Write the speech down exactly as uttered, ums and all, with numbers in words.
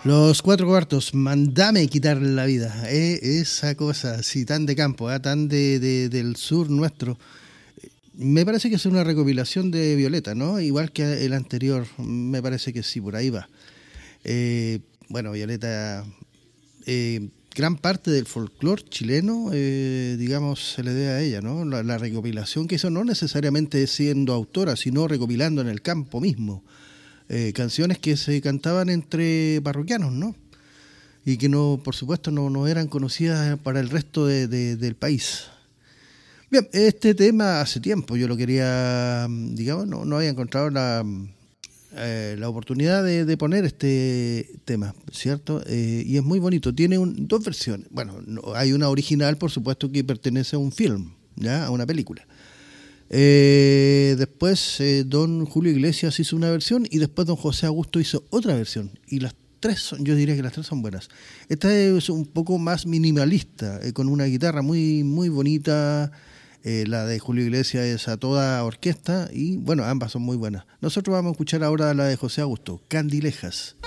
Los cuatro cuartos, mandame quitarle la vida. Eh, esa cosa así, tan de campo, eh, tan de, de, del sur nuestro. Me parece que es una recopilación de Violeta, ¿no? Igual que el anterior, me parece que sí, por ahí va. Eh, bueno, Violeta, eh, gran parte del folclore chileno, eh, digamos, se le debe a ella, ¿no? La, la recopilación que hizo, no necesariamente siendo autora, sino recopilando en el campo mismo. Eh, canciones que se cantaban entre parroquianos, ¿no? Y que no, por supuesto, no, no eran conocidas para el resto de, de, del país. Bien, este tema hace tiempo yo lo quería, digamos, no, no había encontrado la, eh, la oportunidad de, de poner este tema, ¿cierto? Eh, y es muy bonito, tiene un, dos versiones. Bueno, no, hay una original, por supuesto, que pertenece a un film, ¿ya? A una película. Eh, después eh, don Julio Iglesias hizo una versión y después don José Augusto hizo otra versión. Y las tres son, yo diría que las tres son buenas. Esta es un poco más minimalista, eh, con una guitarra muy, muy bonita. Eh, la de Julio Iglesias es a toda orquesta y bueno, ambas son muy buenas. Nosotros vamos a escuchar ahora la de José Augusto, Candilejas.